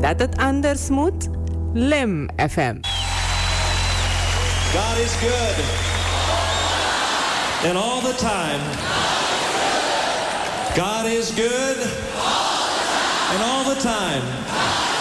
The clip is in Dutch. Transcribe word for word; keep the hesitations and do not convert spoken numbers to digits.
dat het anders moet? Lim F M. God is good. And all the time. God is good. And all the time.